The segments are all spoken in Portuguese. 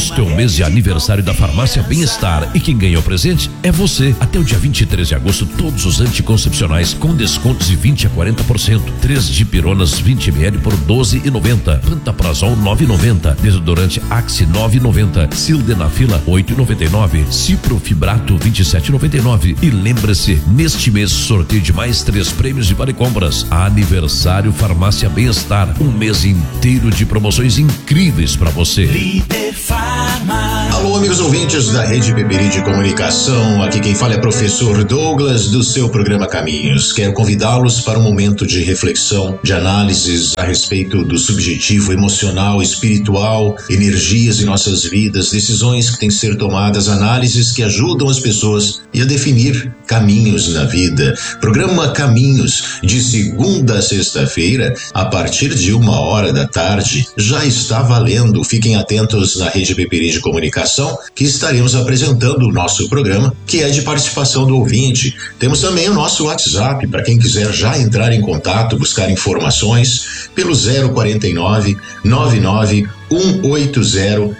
agosto é o mês de aniversário da Farmácia Bem-Estar e quem ganha o presente é você. Até o dia 23 de agosto, todos os anticoncepcionais com descontos de 20 a 40%. 3 dipironas 20 ml por 12,90. Pantaprazol 9,90. Desodorante Axe 9,90. Sildenafila 8,99. Ciprofibrato 27,99. E lembre-se, neste mês sorteio de mais 3 prêmios de vale compras. Aniversário Farmácia Bem-Estar, um mês inteiro de promoções incríveis para você. Líder Farma. Alô, amigos ouvintes da Rede Peperi de Comunicação, aqui quem fala é professor Douglas do seu programa Caminhos. Quero convidá-los para um momento de reflexão, de análises a respeito do subjetivo, emocional, espiritual, energias em nossas vidas, decisões que têm que ser tomadas, análises que ajudam as pessoas a definir caminhos na vida. Programa Caminhos, de segunda a sexta-feira, a partir de 1h da tarde, já está valendo. Fiquem atentos na Rede Peperi de Comunicação, que estaremos apresentando o nosso programa, que é de participação do ouvinte. Temos também o nosso WhatsApp, para quem quiser já entrar em contato, buscar informações, pelo 049 99 180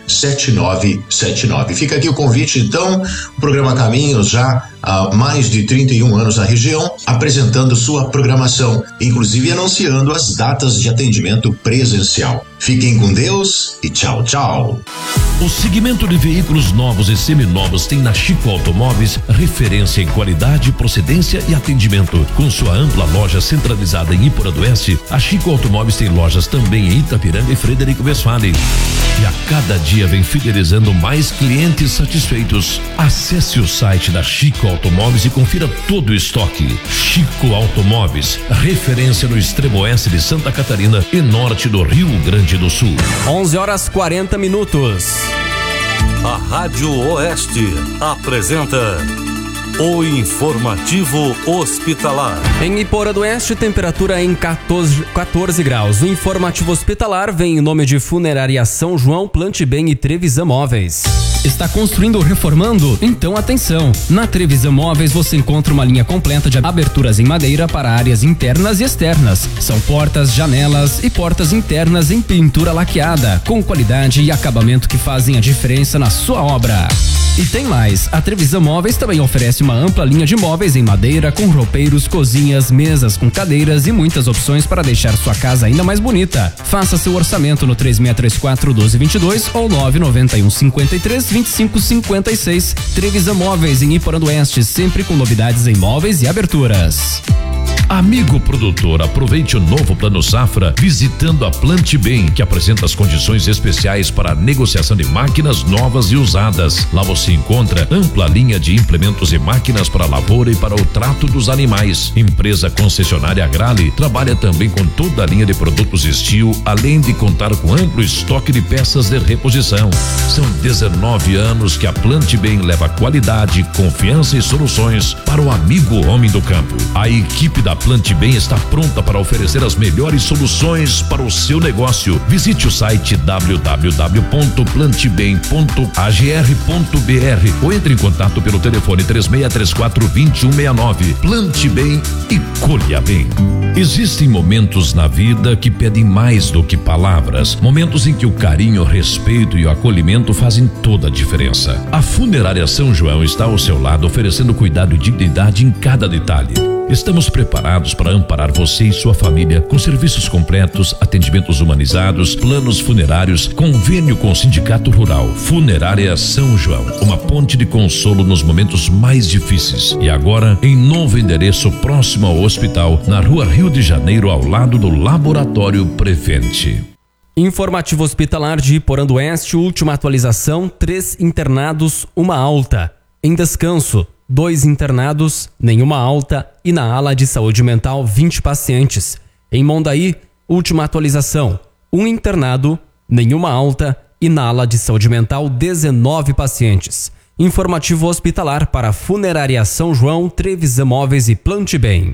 7979. Fica aqui o convite, então, o programa Caminhos já há mais de 31 anos na região, apresentando sua programação, inclusive anunciando as datas de atendimento presencial. Fiquem com Deus e tchau, tchau. O segmento de veículos novos e seminovos tem na Chico Automóveis referência em qualidade, procedência e atendimento. Com sua ampla loja centralizada em Iporã do Oeste, a Chico Automóveis tem lojas também em Itapiranga e Frederico Westphalen. E a cada dia vem fidelizando mais clientes satisfeitos. Acesse o site da Chico Automóveis e confira todo o estoque. Chico Automóveis, referência no extremo oeste de Santa Catarina e norte do Rio Grande do Sul. 11h40. A Rádio Oeste apresenta o Informativo Hospitalar. Em Iporã do Oeste, temperatura em 14 graus. O Informativo Hospitalar vem em nome de Funerária São João, Plante Bem e Trevisan Móveis. Está construindo ou reformando? Então atenção! Na Trevisan Móveis você encontra uma linha completa de aberturas em madeira para áreas internas e externas. São portas, janelas e portas internas em pintura laqueada, com qualidade e acabamento que fazem a diferença na sua obra. E tem mais, a Trevisan Móveis também oferece uma ampla linha de móveis em madeira com roupeiros, cozinhas, mesas com cadeiras e muitas opções para deixar sua casa ainda mais bonita. Faça seu orçamento no 3634-1222 ou 991-53-2556. Trevisan Móveis em Iporã do Oeste, sempre com novidades em móveis e aberturas. Amigo produtor, aproveite o novo Plano Safra visitando a Plante Bem, que apresenta as condições especiais para a negociação de máquinas novas e usadas. Lá você encontra ampla linha de implementos e máquinas para a lavoura e para o trato dos animais. Empresa concessionária Agrale trabalha também com toda a linha de produtos Steel, além de contar com amplo estoque de peças de reposição. São 19 anos que a Plante Bem leva qualidade, confiança e soluções para o amigo homem do campo. A equipe da Plante Bem está pronta para oferecer as melhores soluções para o seu negócio. Visite o site www.plantebem.agr.br ou entre em contato pelo telefone 3634-2169. Plante Bem e colha bem. Existem momentos na vida que pedem mais do que palavras, momentos em que o carinho, o respeito e o acolhimento fazem toda a diferença. A Funerária São João está ao seu lado, oferecendo cuidado e dignidade em cada detalhe. Estamos preparados para amparar você e sua família com serviços completos, atendimentos humanizados, planos funerários, convênio com o Sindicato Rural. Funerária São João, uma ponte de consolo nos momentos mais difíceis. E agora, em novo endereço próximo ao hospital, na Rua Rio de Janeiro, ao lado do Laboratório Prevente. Informativo Hospitalar de Iporã do Oeste, última atualização: 3 internados, 1 alta. Em descanso, 2 internados, nenhuma alta, e na ala de saúde mental 20 pacientes. Em Mondaí, última atualização: 1 internado, nenhuma alta, e na ala de saúde mental 19 pacientes. Informativo Hospitalar para Funerária São João, Trevisan Móveis e Plante Bem.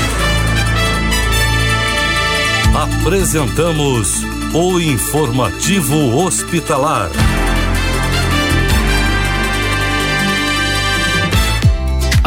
Apresentamos o Informativo Hospitalar.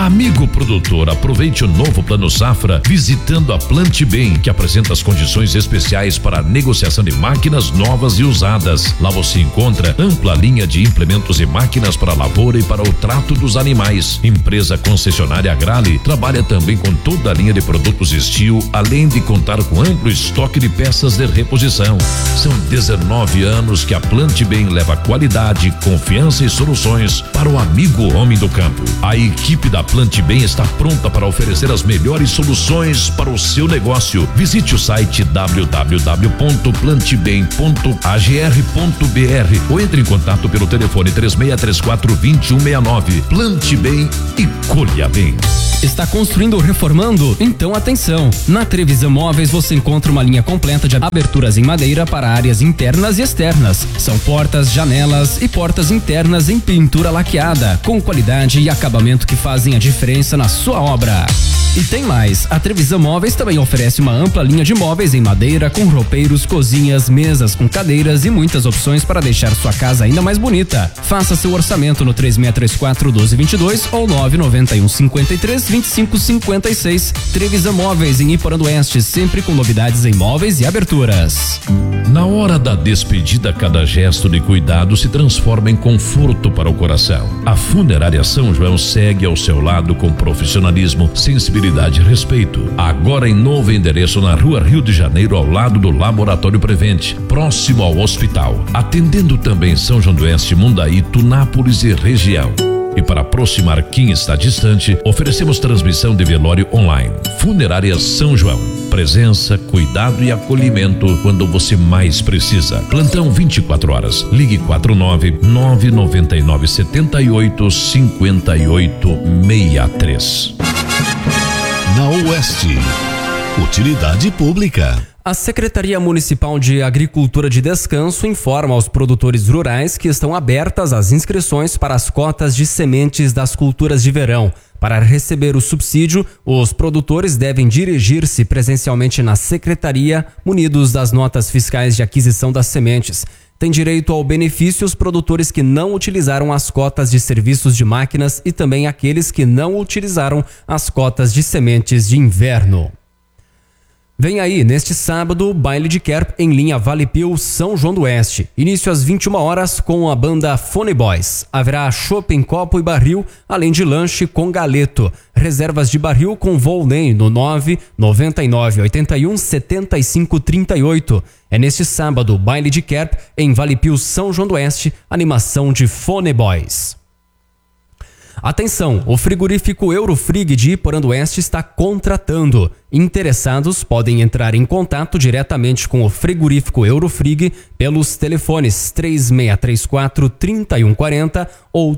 Amigo produtor, aproveite o novo Plano Safra visitando a Plante Bem, que apresenta as condições especiais para a negociação de máquinas novas e usadas. Lá você encontra ampla linha de implementos e máquinas para a lavoura e para o trato dos animais. Empresa concessionária Agrale trabalha também com toda a linha de produtos Steel, além de contar com amplo estoque de peças de reposição. São 19 anos que a Plante Bem leva qualidade, confiança e soluções para o amigo homem do campo. A equipe da Plante Bem está pronta para oferecer as melhores soluções para o seu negócio. Visite o site www.plantebem.agr.br ou entre em contato pelo telefone 3634-2169. Plante Bem e colha bem. Está construindo ou reformando? Então atenção! Na Trevisan Móveis você encontra uma linha completa de aberturas em madeira para áreas internas e externas. São portas, janelas e portas internas em pintura laqueada, com qualidade e acabamento que fazem a diferença na sua obra. E tem mais, a Trevisan Móveis também oferece uma ampla linha de móveis em madeira com roupeiros, cozinhas, mesas com cadeiras e muitas opções para deixar sua casa ainda mais bonita. Faça seu orçamento no 3634-1222 ou 991-53-2556. Trevisan Móveis em Iporã-do-Oeste, sempre com novidades em móveis e aberturas. Na hora da despedida, cada gesto de cuidado se transforma em conforto para o coração. A Funerária São João segue ao seu lado com profissionalismo, sensibilidade e respeito. Agora em novo endereço na Rua Rio de Janeiro, ao lado do Laboratório Prevente, próximo ao hospital. Atendendo também São João do Oeste, Mundaí, Tunápolis e região. E para aproximar quem está distante, oferecemos transmissão de velório online. Funerária São João. Presença, cuidado e acolhimento quando você mais precisa. Plantão 24 horas. Ligue 49-999-78-5863. Na Oeste, utilidade pública. A Secretaria Municipal de Agricultura de Descanso informa aos produtores rurais que estão abertas as inscrições para as cotas de sementes das culturas de verão. Para receber o subsídio, os produtores devem dirigir-se presencialmente na secretaria, munidos das notas fiscais de aquisição das sementes. Tem direito ao benefício os produtores que não utilizaram as cotas de serviços de máquinas e também aqueles que não utilizaram as cotas de sementes de inverno. Vem aí, neste sábado, baile de Kerp em linha Vale Pio, São João do Oeste. Início às 21 horas com a banda Fone Boys. Haverá chopp em copo e barril, além de lanche com galeto. Reservas de barril com Volney no 999817538. É neste sábado, baile de Kerp em Vale Pio, São João do Oeste, animação de Fone Boys. Atenção, o frigorífico Eurofrig de Iporã-do-Oeste está contratando. Interessados podem entrar em contato diretamente com o frigorífico Eurofrig pelos telefones 3634-3140 ou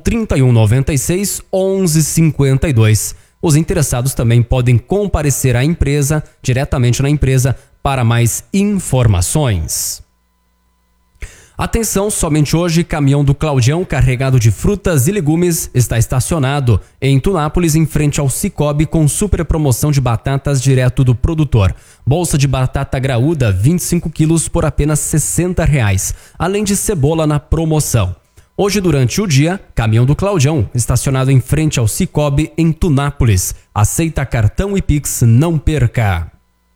3196-1152. Os interessados também podem comparecer à empresa, diretamente na empresa, para mais informações. Atenção, somente hoje, caminhão do Claudião carregado de frutas e legumes está estacionado em Tunápolis, em frente ao Cicobi, com super promoção de batatas direto do produtor. Bolsa de batata graúda, 25 quilos por apenas R$60, além de cebola na promoção. Hoje, durante o dia, caminhão do Claudião, estacionado em frente ao Cicobi, em Tunápolis. Aceita cartão e Pix, não perca.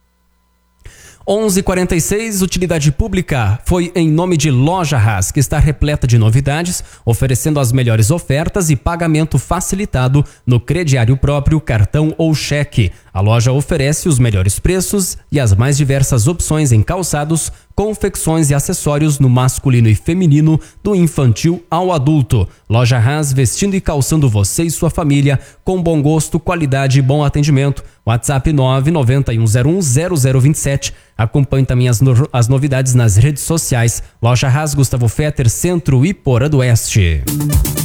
11h46, utilidade pública foi em nome de Loja Haas, que está repleta de novidades, oferecendo as melhores ofertas e pagamento facilitado no crediário próprio, cartão ou cheque. A loja oferece os melhores preços e as mais diversas opções em calçados, confecções e acessórios no masculino e feminino, do infantil ao adulto. Loja Haas, vestindo e calçando você e sua família com bom gosto, qualidade e bom atendimento. WhatsApp 991010027. Acompanhe também as novidades nas redes sociais. Loja Haas, Gustavo Fetter, Centro, Iporã-do-Oeste.